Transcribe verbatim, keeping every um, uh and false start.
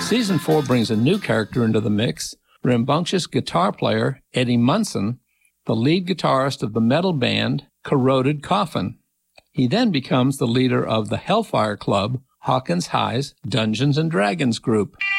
Season four brings a new character into the mix, rambunctious guitar player Eddie Munson, the lead guitarist of the metal band Corroded Coffin. He then becomes the leader of the Hellfire Club, Hawkins High's Dungeons and Dragons group.